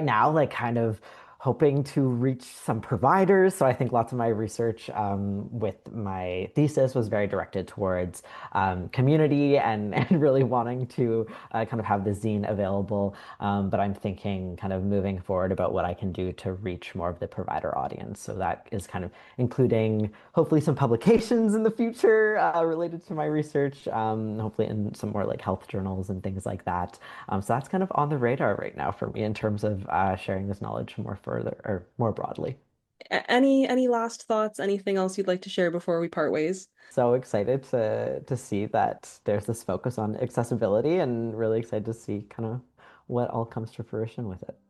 now, like kind of hoping to reach some providers. So I think lots of my research with my thesis was very directed towards community and really wanting to kind of have the zine available. But I'm thinking kind of moving forward about what I can do to reach more of the provider audience. So that is kind of including hopefully some publications in the future related to my research, hopefully in some more like health journals and things like that. So that's kind of on the radar right now for me in terms of sharing this knowledge more further or more broadly. Any last thoughts? Anything else you'd like to share before we part ways? So excited to see that there's this focus on accessibility and really excited to see kind of what all comes to fruition with it.